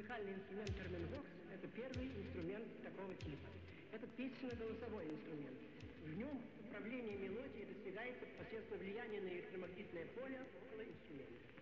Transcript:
музыкальный инструмент терминвокс – это первый инструмент такого типа. Это песенно-голосовой инструмент. В нем управление мелодией достигается посредством влияния на электромагнитное поле около инструмента.